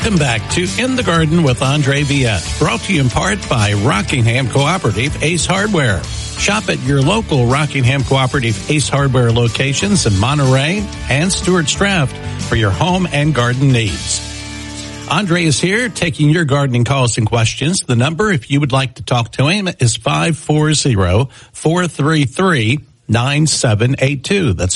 Welcome back to In the Garden with Andre Viette, brought to you in part by Rockingham Cooperative Ace Hardware. Shop at your local Rockingham Cooperative Ace Hardware locations in Monterey and Stuarts Draft for your home and garden needs. Andre is here taking your gardening calls and questions. The number, if you would like to talk to him, is 540-433-9782. That's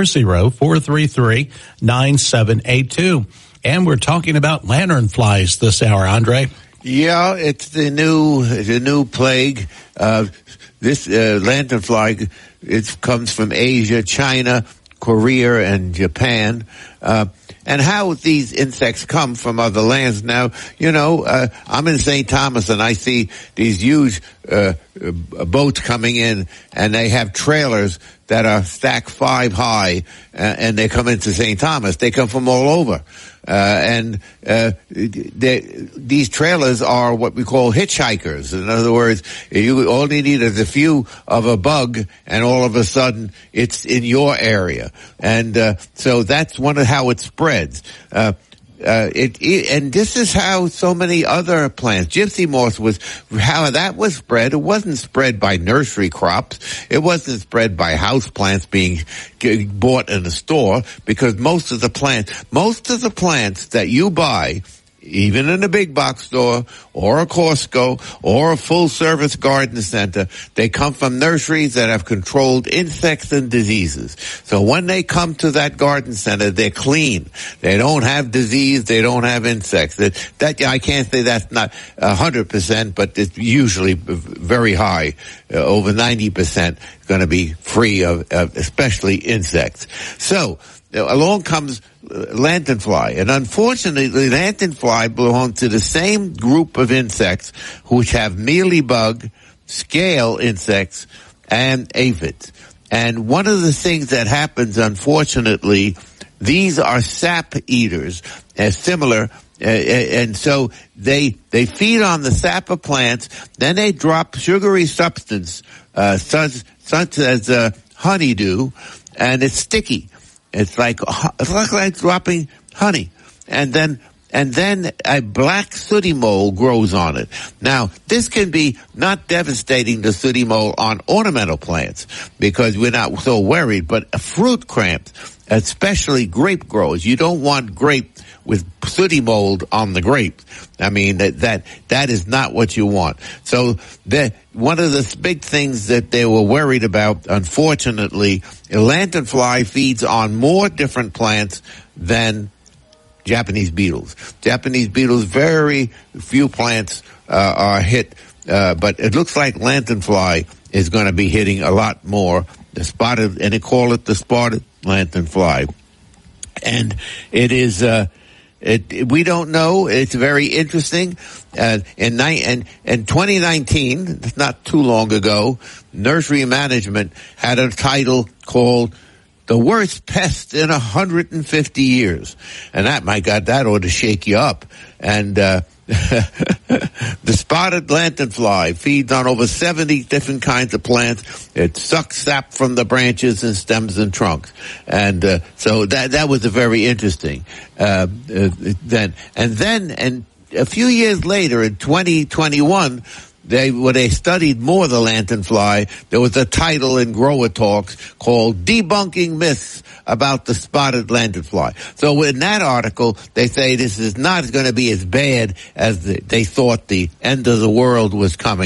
540-433-9782. And we're talking about lanternflies this hour, Andre. Yeah, it's the new plague. This lanternfly, it comes from Asia, China, Korea, and Japan. And how these insects come from other lands. Now, I'm in St. Thomas and I see these huge boats coming in, and they have trailers that are stacked 5 high, and they come into St. Thomas. They come from all over. These trailers are what we call hitchhikers. In other words, you only need a few of a bug, and all of a sudden it's in your area. And so that's how it spreads. And this is how so many other plants, gypsy moth was, how that was spread. It wasn't spread by nursery crops. It wasn't spread by house plants being bought in a store, because most of the plants that you buy, even in a big box store or a Costco or a full-service garden center, they come from nurseries that have controlled insects and diseases. So when they come to that garden center, they're clean. They don't have disease. They don't have insects. That I can't say that's not 100%, but it's usually very high, over 90% going to be free of especially insects. So along comes lanternfly, and unfortunately, lanternfly belong to the same group of insects which have mealybug, scale insects, and aphids. And one of the things that happens, unfortunately, these are sap eaters, similar. And so they feed on the sap of plants. Then they drop sugary substance, such as honeydew, and it's sticky. It's like dropping honey, and then a black sooty mole grows on it. Now, this can be not devastating, the sooty mole, on ornamental plants, because we're not so worried. But fruit cramps, especially grape growers, you don't want grape with sooty mold on the grapes. I mean, that is not what you want. So one of the big things that they were worried about, unfortunately, lanternfly feeds on more different plants than Japanese beetles. Japanese beetles, very few plants are hit, but it looks like lanternfly is going to be hitting a lot more. The spotted, and they call it the spotted lanternfly. And it is, we don't know. It's very interesting. In 2019, not too long ago, Nursery Management had a title called "The Worst Pest in 150 Years." And that, my God, that ought to shake you up. And the spotted lanternfly feeds on over 70 different kinds of plants. It sucks sap from the branches and stems and trunks. And so that was a very interesting. Then a few years later, in 2021, when they studied more the lanternfly, there was a title in Grower Talks called "Debunking Myths About the Spotted Lanternfly." So in that article, they say this is not going to be as bad as they thought the end of the world was coming.